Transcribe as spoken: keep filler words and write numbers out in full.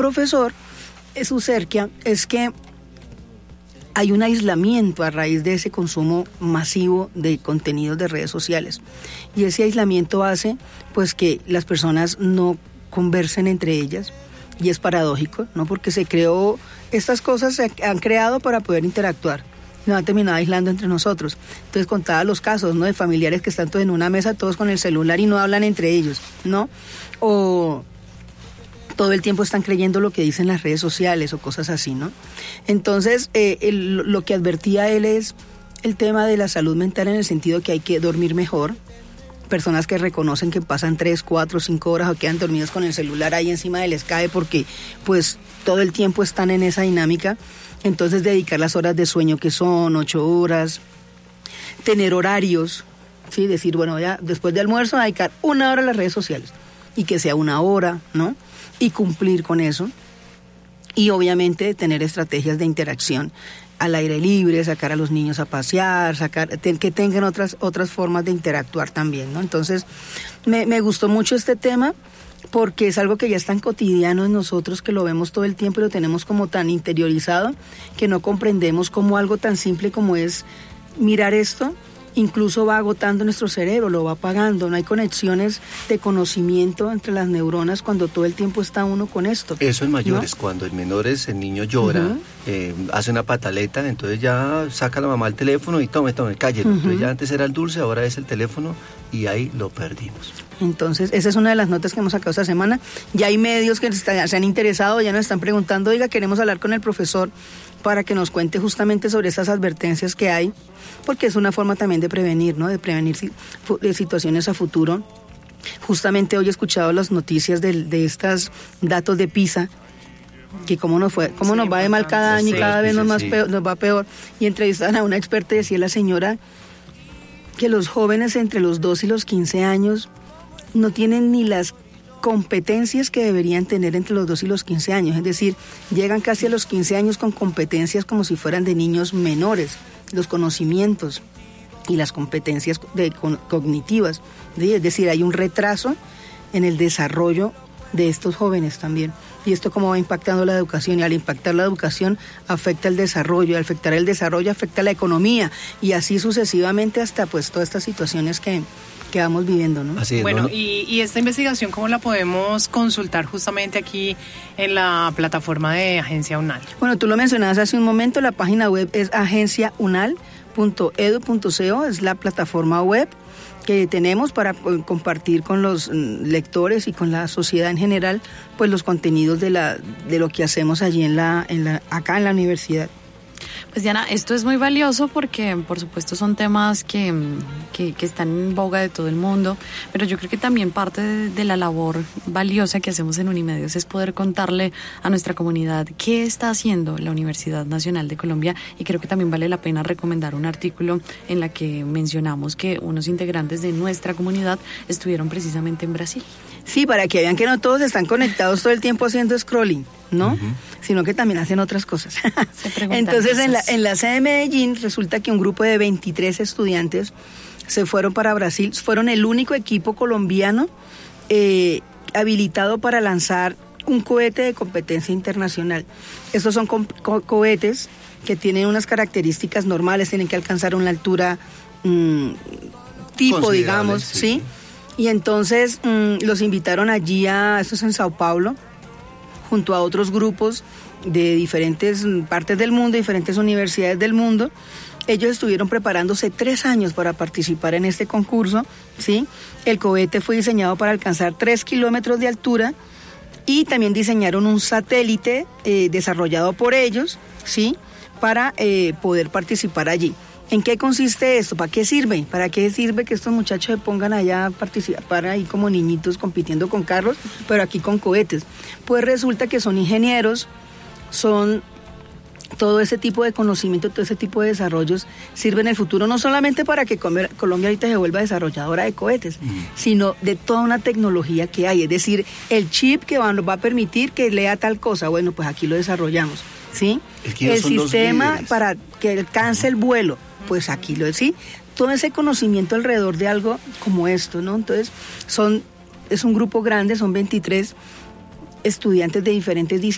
profesor, su cerquia es que hay un aislamiento a raíz de ese consumo masivo de contenidos de redes sociales. Y ese aislamiento hace pues que las personas no conversen entre ellas. Y es paradójico, ¿no? Porque se creó, estas cosas se han creado para poder interactuar. Nos han terminado aislando entre nosotros. Entonces contaba los casos, ¿no? De familiares que están todos en una mesa, todos con el celular y no hablan entre ellos, ¿no? O todo el tiempo están creyendo lo que dicen las redes sociales o cosas así, ¿no? Entonces, eh, el, lo que advertía él es el tema de la salud mental en el sentido que hay que dormir mejor. Personas que reconocen que pasan tres, cuatro, cinco horas o quedan dormidos con el celular ahí encima del escape porque pues todo el tiempo están en esa dinámica. Entonces, dedicar las horas de sueño que son ocho horas, tener horarios, ¿sí? Decir, bueno, ya después de almuerzo dedicar una hora a las redes sociales y que sea una hora, ¿no? Y cumplir con eso. Y obviamente tener estrategias de interacción al aire libre, sacar a los niños a pasear, sacar ten, que tengan otras otras formas de interactuar también, ¿no? Entonces, me, me gustó mucho este tema porque es algo que ya es tan cotidiano en nosotros que lo vemos todo el tiempo y lo tenemos como tan interiorizado que no comprendemos cómo algo tan simple como es mirar esto incluso va agotando nuestro cerebro, lo va apagando, no hay conexiones de conocimiento entre las neuronas cuando todo el tiempo está uno con esto. Eso en mayores, ¿no? Cuando en menores el niño llora, uh-huh. eh, hace una pataleta, entonces ya saca la mamá el teléfono y tome, tome, cállelo. Uh-huh. Entonces ya antes era el dulce, ahora es el teléfono y ahí lo perdimos. Entonces, esa es una de las notas que hemos sacado esta semana. Ya hay medios que se han interesado, ya nos están preguntando, oiga, queremos hablar con el profesor para que nos cuente justamente sobre esas advertencias que hay, porque es una forma también de prevenir, ¿no? De prevenir de situaciones a futuro. Justamente hoy he escuchado las noticias de, de estos datos de PISA, que cómo nos fue, cómo sí, nos va de mal cada año y cada vez nos, más sí. peor, nos va peor. Y entrevistaban a una experta y decía la señora que los jóvenes entre los dos y los quince años no tienen ni las competencias que deberían tener entre los dos y los quince años, es decir, llegan casi a los quince años con competencias como si fueran de niños menores, los conocimientos y las competencias de, con, cognitivas, ¿sí? Es decir, hay un retraso en el desarrollo de estos jóvenes también, y esto cómo va impactando la educación, y al impactar la educación afecta el desarrollo, al afectar el desarrollo afecta la economía, y así sucesivamente hasta pues todas estas situaciones que que vamos viviendo, ¿no? Así es, bueno, ¿no? Y, y esta investigación, ¿cómo la podemos consultar justamente aquí en la plataforma de Agencia UNAL? Bueno, tú lo mencionabas hace un momento, la página web es agencia unal punto edu punto co, es la plataforma web que tenemos para compartir con los lectores y con la sociedad en general, pues los contenidos de la de lo que hacemos allí en la en la acá en la universidad. Pues Diana, esto es muy valioso porque por supuesto son temas que, que, que están en boga de todo el mundo, pero yo creo que también parte de, de la labor valiosa que hacemos en Unimedios es poder contarle a nuestra comunidad qué está haciendo la Universidad Nacional de Colombia, y creo que también vale la pena recomendar un artículo en la que mencionamos que unos integrantes de nuestra comunidad estuvieron precisamente en Brasil. Sí, para que vean que no todos están conectados todo el tiempo haciendo scrolling, ¿no? Uh-huh. Sino que también hacen otras cosas. Entonces, cosas. En, la, en la sede de Medellín resulta que un grupo de veintitrés estudiantes se fueron para Brasil, fueron el único equipo colombiano eh, habilitado para lanzar un cohete de competencia internacional. Estos son co- co- cohetes que tienen unas características normales, tienen que alcanzar una altura mmm, tipo, digamos, ¿sí? ¿sí? Y entonces mmm, los invitaron allí a, esto es en Sao Paulo, junto a otros grupos de diferentes partes del mundo, diferentes universidades del mundo. Ellos estuvieron preparándose tres años para participar en este concurso, ¿sí? El cohete fue diseñado para alcanzar tres kilómetros de altura y también diseñaron un satélite eh, desarrollado por ellos, ¿sí? Para eh, poder participar allí. ¿En qué consiste esto? ¿Para qué sirve? ¿Para qué sirve que estos muchachos se pongan allá a participar ahí como niñitos compitiendo con carros, pero aquí con cohetes? Pues resulta que son ingenieros, son todo ese tipo de conocimiento, todo ese tipo de desarrollos sirve en el futuro no solamente para que Colombia ahorita se vuelva desarrolladora de cohetes, mm. sino de toda una tecnología que hay, es decir, el chip que va, nos va a permitir que lea tal cosa, bueno, pues aquí lo desarrollamos, ¿sí? El sistema para que alcance el vuelo, pues aquí lo sí, todo ese conocimiento alrededor de algo como esto, ¿no? Entonces, son es un grupo grande, son veintitrés estudiantes de diferentes disciplinas